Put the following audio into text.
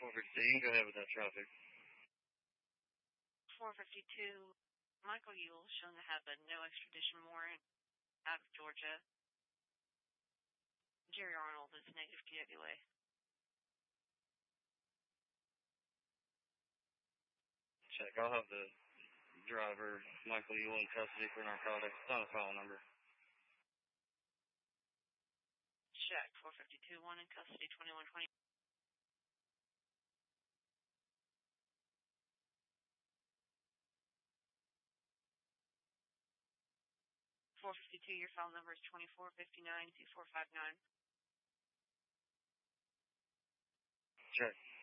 452, you can go ahead with that traffic. 452, Michael Ewell shown to have a no extradition warrant out of Georgia. Jerry Arnold is negative TWA. Check. I'll have the driver, Michael Ewell, in custody for narcotics. It's not a file number. Check. 452, 1 in custody, 2120. 452, your file number is 2459-2459. Check.